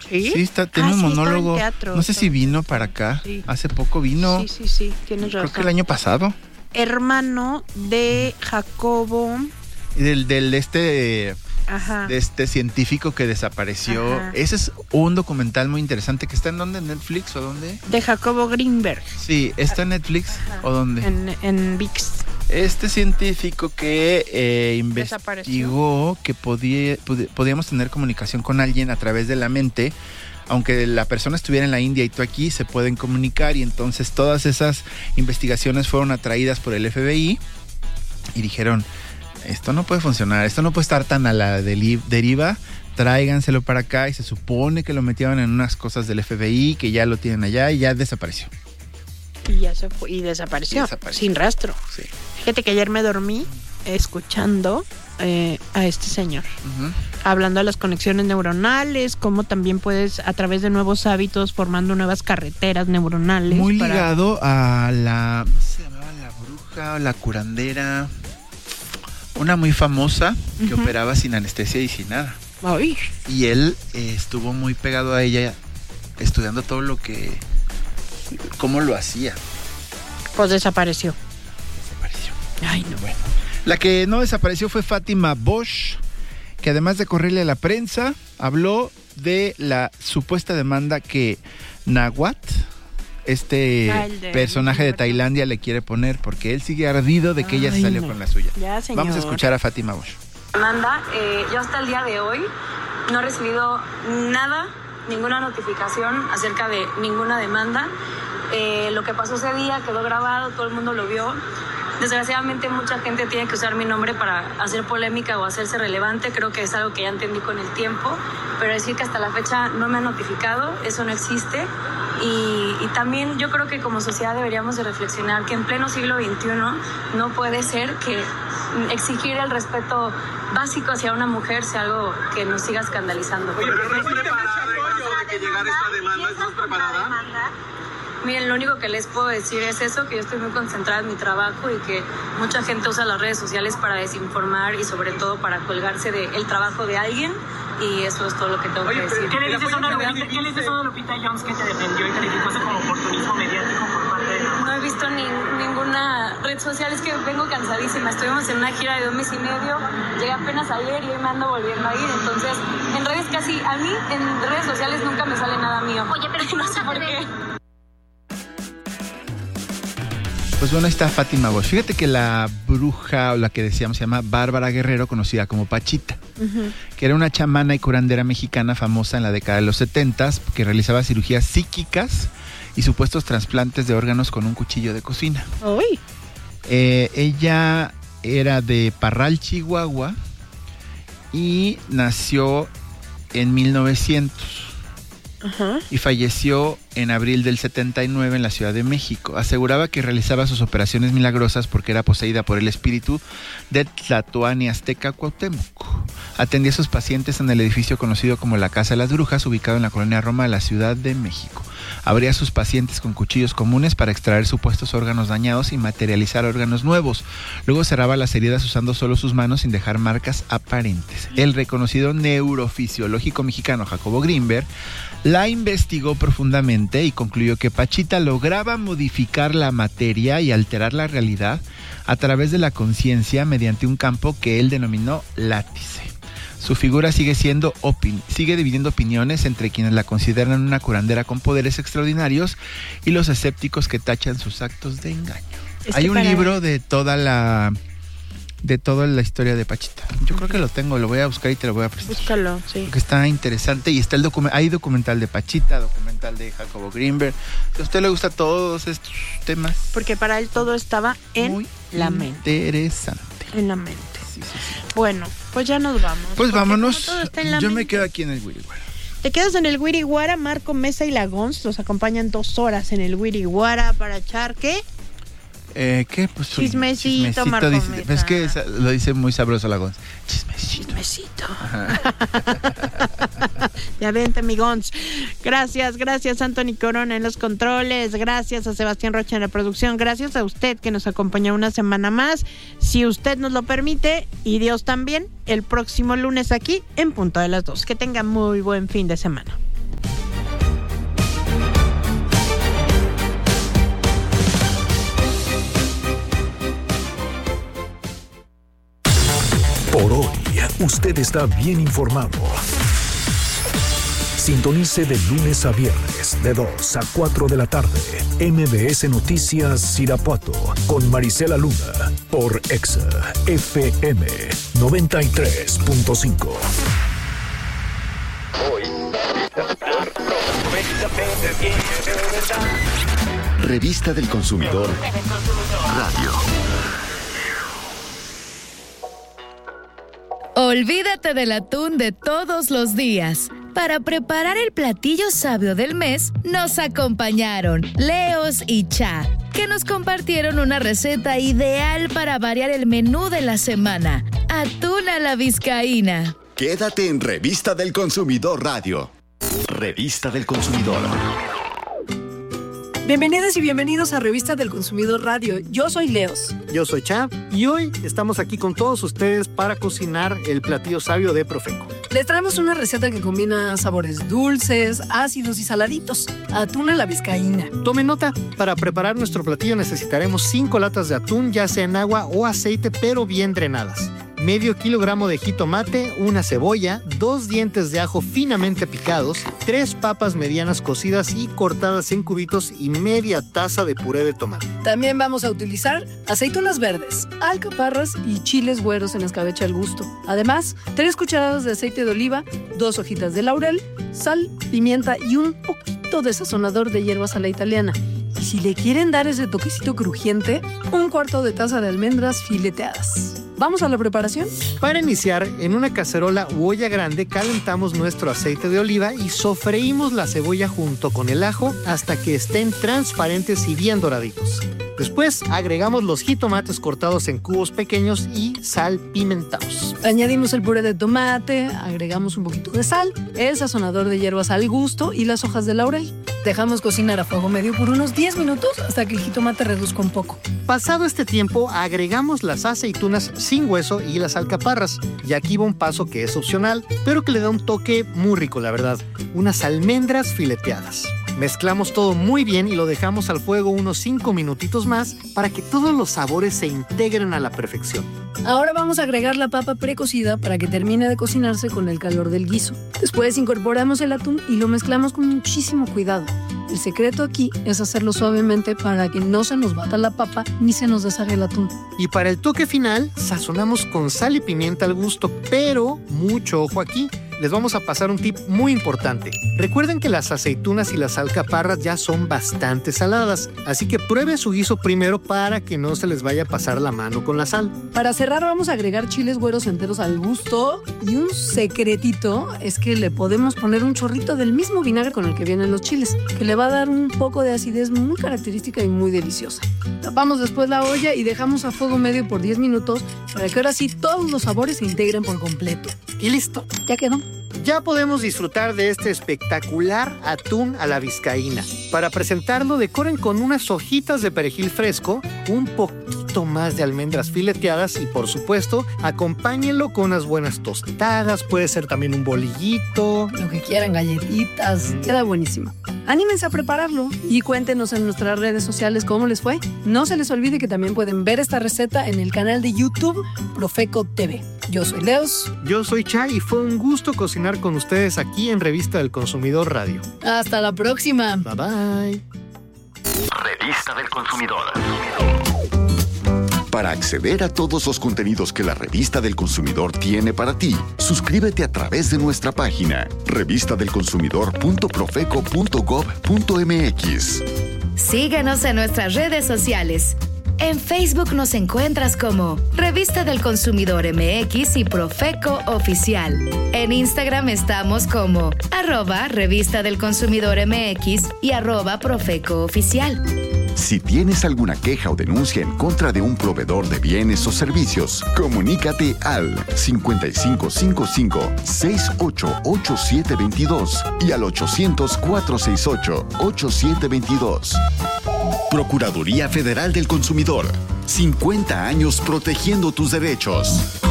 ¿Sí? Sí, tiene un monólogo. Teatro, no sé si vino para acá. Sí. Hace poco vino. Sí, tienes razón. Creo que el año pasado. Hermano de Jacobo. Y de este científico que desapareció. Ajá. Ese es un documental muy interesante que está en ¿dónde? ¿En Netflix o dónde? De Jacobo Greenberg. Sí, ¿está en Netflix o dónde? En ViX. Este científico que investigó que podíamos tener comunicación con alguien a través de la mente, aunque la persona estuviera en la India y tú aquí, se pueden comunicar, y entonces todas esas investigaciones fueron atraídas por el FBI y dijeron, esto no puede funcionar, esto no puede estar tan a la deriva, tráiganselo para acá, y se supone que lo metieron en unas cosas del FBI, que ya lo tienen allá y ya desapareció. Y ya se fue, y desapareció. Sin rastro. Sí. Fíjate que ayer me dormí escuchando a este señor, hablando de las conexiones neuronales, cómo también puedes, a través de nuevos hábitos, formando nuevas carreteras neuronales. Muy ligado a la, ¿cómo se llamaba? La bruja o la curandera, una muy famosa que operaba sin anestesia y sin nada. Ay. Y él estuvo muy pegado a ella, estudiando todo lo que, cómo lo hacía. Pues desapareció. Ay, no. Bueno. La que no desapareció fue Fátima Bosch, que además de correrle a la prensa, habló de la supuesta demanda que Nawat, personaje de Tailandia, le quiere poner, porque él sigue ardido de que ella se salió con la suya. Ya, señor. Vamos a escuchar a Fátima Bosch. Demanda, yo hasta el día de hoy no he recibido nada, ninguna notificación acerca de ninguna demanda. Lo que pasó ese día quedó grabado, todo el mundo lo vio. Desgraciadamente mucha gente tiene que usar mi nombre para hacer polémica o hacerse relevante. Creo que es algo que ya entendí con el tiempo, pero decir que hasta la fecha no me han notificado, eso no existe. Y también yo creo que como sociedad deberíamos de reflexionar que en pleno siglo XXI no puede ser que exigir el respeto básico hacia una mujer sea algo que nos siga escandalizando. Oye, pero ¿no es preparada de que llegara esta demanda? ¿Estás preparada? Miren, lo único que les puedo decir es eso, que yo estoy muy concentrada en mi trabajo y que mucha gente usa las redes sociales para desinformar y sobre todo para colgarse del trabajo de alguien, y eso es todo lo que tengo que decir. ¿Qué le dices a Lupita Jones que te defendió y calificó eso como oportunismo mediático por parte de la... No he visto ninguna red social, es que vengo cansadísima, estuvimos en una gira de 2 meses y medio, llegué apenas ayer y hoy me ando volviendo a ir, entonces en redes a mí en redes sociales nunca me sale nada mío. Oye, pero no sé por qué. Pues bueno, ahí está Fátima Bosch. Fíjate que la bruja, o la que decíamos, se llama Bárbara Guerrero, conocida como Pachita, que era una chamana y curandera mexicana famosa en la década de los 70s, que realizaba cirugías psíquicas y supuestos trasplantes de órganos con un cuchillo de cocina. Uy. Ella era de Parral, Chihuahua, y nació en 1900. Y falleció en abril del 79 en la Ciudad de México. Aseguraba que realizaba sus operaciones milagrosas porque era poseída por el espíritu de Tlatoani Azteca Cuauhtémoc. Atendía a sus pacientes en el edificio conocido como la Casa de las Brujas, ubicado en la colonia Roma de la Ciudad de México. Abría a sus pacientes con cuchillos comunes para extraer supuestos órganos dañados y materializar órganos nuevos. Luego cerraba las heridas usando solo sus manos sin dejar marcas aparentes. El reconocido neurofisiológico mexicano Jacobo Greenberg la investigó profundamente y concluyó que Pachita lograba modificar la materia y alterar la realidad a través de la conciencia mediante un campo que él denominó látice. Su figura sigue dividiendo opiniones entre quienes la consideran una curandera con poderes extraordinarios y los escépticos que tachan sus actos de engaño. Hay un libro de toda la historia de Pachita. Yo creo que lo tengo, lo voy a buscar y te lo voy a prestar. Búscalo, sí. Porque está interesante y está hay documental de Pachita, documental de Jacobo Greenberg. Si a usted le gusta todos estos temas. Porque para él todo estaba en la mente. Interesante. En la mente. Sí. Bueno, pues ya nos vamos. Pues vámonos. Yo me mente. quedo aquí en el Wiriwara. Te quedas en el Wiriwara. Marco Mesa y la Gons los acompañan 2 horas en el Wiriwara para echar ¿qué? ¿Qué? Pues chismecito, Marco dice, Mesa. Es que lo dice muy sabroso la Gons. Chismecito. Ya vente, mi Gons. Gracias, Anthony Corona en los controles. Gracias a Sebastián Rocha en la producción. Gracias a usted que nos acompañó una semana más. Si usted nos lo permite, y Dios también, el próximo lunes aquí en punto de las 2. Que tenga muy buen fin de semana. usted está bien informado. Sintonice de lunes a viernes de 2 a 4 de la tarde. MBS Noticias Irapuato con Marisela Luna por Exa FM 93.5. Revista del Consumidor Radio. Olvídate del atún de todos los días. Para preparar el platillo sabio del mes, nos acompañaron Leos y Cha, que nos compartieron una receta ideal para variar el menú de la semana. Atún a la vizcaína. Quédate en Revista del Consumidor Radio. Revista del Consumidor. Bienvenidas y bienvenidos a Revista del Consumidor Radio. Yo soy Leos. Yo soy Cha y hoy estamos aquí con todos ustedes para cocinar el platillo sabio de Profeco. Les traemos una receta que combina sabores dulces, ácidos y saladitos. Atún a la vizcaína. Tomen nota, para preparar nuestro platillo necesitaremos 5 latas de atún, ya sea en agua o aceite, pero bien drenadas. Medio kilogramo de jitomate, una cebolla, 2 dientes de ajo finamente picados, 3 papas medianas cocidas y cortadas en cubitos y media taza de puré de tomate. También vamos a utilizar aceitunas verdes, alcaparras y chiles güeros en escabeche al gusto. Además, 3 cucharadas de aceite de oliva, 2 hojitas de laurel, sal, pimienta y un poquito de sazonador de hierbas a la italiana. Y si le quieren dar ese toquecito crujiente, 1/4 de taza de almendras fileteadas. ¿Vamos a la preparación? Para iniciar, en una cacerola u olla grande calentamos nuestro aceite de oliva y sofreímos la cebolla junto con el ajo hasta que estén transparentes y bien doraditos. Después agregamos los jitomates cortados en cubos pequeños y salpimentados. Añadimos el puré de tomate, agregamos un poquito de sal, el sazonador de hierbas al gusto y las hojas de laurel. Dejamos cocinar a fuego medio por unos 10 minutos hasta que el jitomate reduzca un poco. Pasado este tiempo, agregamos las aceitunas sin hueso y las alcaparras. Y aquí va un paso que es opcional, pero que le da un toque muy rico, la verdad. Unas almendras fileteadas. Mezclamos todo muy bien y lo dejamos al fuego unos 5 minutitos más para que todos los sabores se integren a la perfección. Ahora vamos a agregar la papa precocida para que termine de cocinarse con el calor del guiso. Después incorporamos el atún y lo mezclamos con muchísimo cuidado. El secreto aquí es hacerlo suavemente para que no se nos bata la papa ni se nos deshaga el atún. Y para el toque final, sazonamos con sal y pimienta al gusto, pero mucho ojo aquí. Les vamos a pasar un tip muy importante. Recuerden que las aceitunas y las alcaparras ya son bastante saladas, así que prueben su guiso primero para que no se les vaya a pasar la mano con la sal. Para cerrar vamos a agregar chiles güeros enteros al gusto y un secretito es que le podemos poner un chorrito del mismo vinagre con el que vienen los chiles, que le va a dar un poco de acidez muy característica y muy deliciosa. Tapamos después la olla y dejamos a fuego medio por 10 minutos para que ahora sí todos los sabores se integren por completo. Y listo, ya quedó. Ya podemos disfrutar de este espectacular atún a la vizcaína. Para presentarlo, decoren con unas hojitas de perejil fresco, un poquito más de almendras fileteadas y, por supuesto, acompáñenlo con unas buenas tostadas, puede ser también un bolillito. Lo que quieran, galletitas, queda buenísimo. Anímense a prepararlo y cuéntenos en nuestras redes sociales cómo les fue. No se les olvide que también pueden ver esta receta en el canal de YouTube Profeco TV. Yo soy Leos. Yo soy Cha y fue un gusto cocinar con ustedes aquí en Revista del Consumidor Radio. Hasta la próxima. Bye bye. Revista del Consumidor. Para acceder a todos los contenidos que la Revista del Consumidor tiene para ti, suscríbete a través de nuestra página revistadelconsumidor.profeco.gov.mx. Síguenos en nuestras redes sociales. En Facebook nos encuentras como Revista del Consumidor MX y Profeco Oficial. En Instagram estamos como @Revista del Consumidor MX y @Profeco Oficial. Si tienes alguna queja o denuncia en contra de un proveedor de bienes o servicios, comunícate al 5555-688722 y al 800-468-8722. Procuraduría Federal del Consumidor. 50 años protegiendo tus derechos.